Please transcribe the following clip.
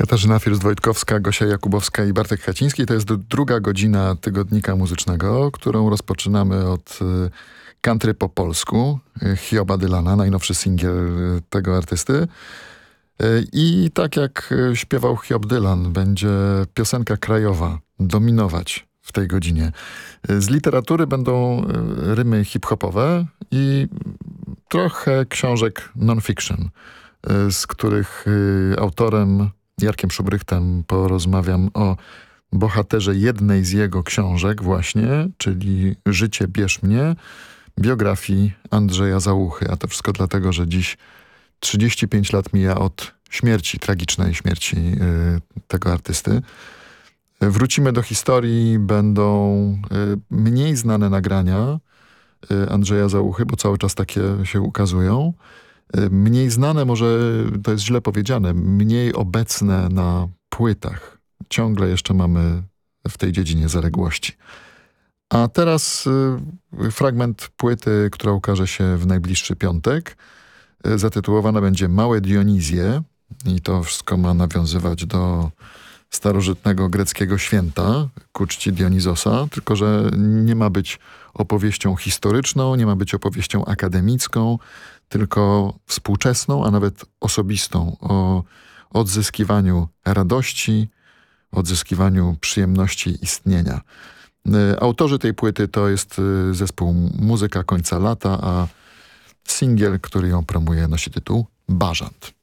Katarzyna First-Wojtkowska, Gosia Jakubowska i Bartek Chaciński. To jest druga godzina tygodnika muzycznego, którą rozpoczynamy od country po polsku, Hioba Dylana, najnowszy singiel tego artysty. I tak jak śpiewał Hiob Dylan, będzie piosenka krajowa dominować w tej godzinie. Z literatury będą rymy hip-hopowe i trochę książek non-fiction, z których autorem Jarkiem Szubrychtem porozmawiam o bohaterze jednej z jego książek właśnie, czyli Życie bierz mnie, biografii Andrzeja Załuchy. A to wszystko dlatego, że dziś 35 lat mija od śmierci, tragicznej śmierci tego artysty. Wrócimy do historii, będą mniej znane nagrania Andrzeja Załuchy, bo cały czas takie się ukazują. Mniej znane, może to jest źle powiedziane, mniej obecne na płytach. Ciągle jeszcze mamy w tej dziedzinie zaległości. A teraz fragment płyty, która ukaże się w najbliższy piątek. Zatytułowana będzie Małe Dionizje i to wszystko ma nawiązywać do starożytnego greckiego święta ku czci Dionizosa, tylko że nie ma być opowieścią historyczną, nie ma być opowieścią akademicką, tylko współczesną, a nawet osobistą, o odzyskiwaniu radości, odzyskiwaniu przyjemności istnienia. Autorzy tej płyty to jest zespół Muzyka Końca Lata, a singiel, który ją promuje, nosi tytuł Bażant.